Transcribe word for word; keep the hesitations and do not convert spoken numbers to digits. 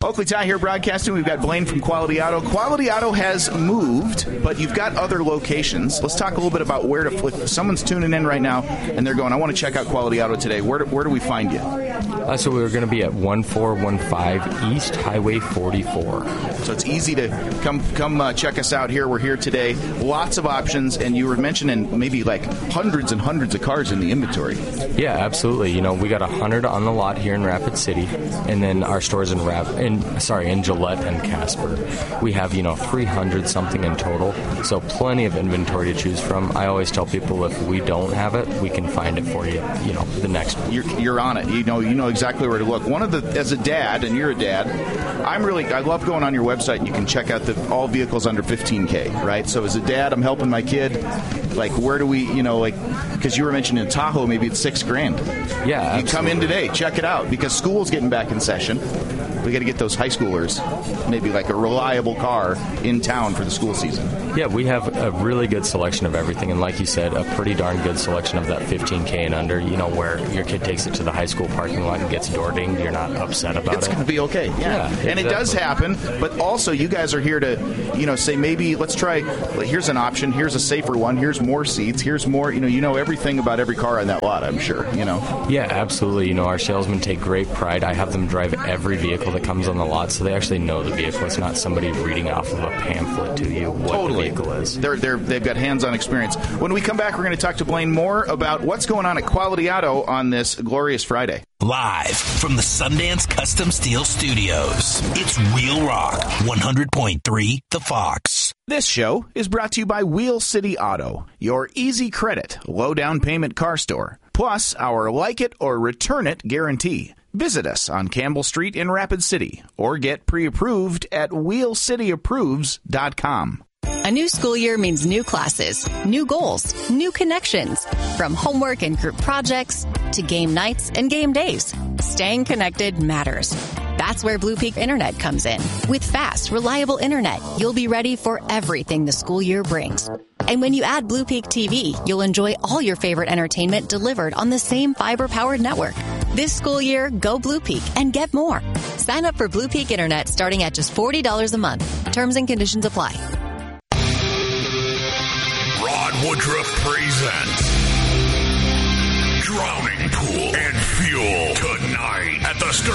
Oakley Ty here broadcasting. We've got Blaine from Quality Auto. Quality Auto has moved, but you've got other locations. Let's talk a little bit about where to, if someone's tuning in right now and they're going, I want to check out Quality Auto today. Where do, where do we find you? Uh, so we're going to be at one four one five East Highway forty-four. So it's easy to come come uh, check us out here. We're here today. Lots of options, and you were mentioning maybe like hundreds and hundreds of cars in the inventory. Yeah, absolutely. You know, we got one hundred on the lot here in Rapid City, and then our stores in Rap in sorry in Gillette and Casper. We have, you know, three hundred something in total, so plenty of inventory to choose from. I always tell people if we don't have it, we can find it for you, you know, the next week. You're, you're on it. You know, you know exactly where to look. One of the, as a dad, and you're a dad, I'm really, I love going on your website and you can check out the all vehicles under fifteen K, right? So as a dad, I'm helping my kid. Like, where do we, you know, like, because you were mentioning Tahoe, maybe it's six grand. Yeah, absolutely. You come in today, check it out, because school's getting back in session. We got to get those high schoolers, maybe like a reliable car in town for the school season. Yeah, we have a really good selection of everything, and like you said, a pretty darn good selection of that fifteen K and under, you know, where your kid takes it to the high school parking lot and gets door dinged, you're not upset about it's it. It's going to be okay, yeah. yeah And exactly. It does happen, but also you guys are here to, you know, say maybe let's try, here's an option, here's a safer one, here's more seats, here's more, you know, you know everything about every car on that lot, I'm sure, you know. Yeah, absolutely. You know, our salesmen take great pride. I have them drive every vehicle that comes on the lot, so they actually know the vehicle. It's not somebody reading off of a pamphlet to you what totally. the vehicle is. They're, they're, they've got hands-on experience. When we come back, we're going to talk to Blaine more about what's going on at Quality Auto on this glorious Friday. Live from the Sundance Custom Steel Studios, it's Wheel Rock, one hundred point three The Fox. This show is brought to you by Wheel City Auto, your easy credit, low down payment car store, plus our like it or return it guarantee. Visit us on Campbell Street in Rapid City or get pre-approved at wheel city approves dot com. A new school year means new classes, new goals, new connections. From homework and group projects to game nights and game days, staying connected matters. That's where Blue Peak Internet comes in. With fast, reliable internet, you'll be ready for everything the school year brings. And when you add Blue Peak T V, you'll enjoy all your favorite entertainment delivered on the same fiber-powered network. This school year, go Blue Peak and get more. Sign up for Blue Peak Internet starting at just forty dollars a month. Terms and conditions apply. Rod Woodruff presents Drowning Pool and Fuel tonight at the Stern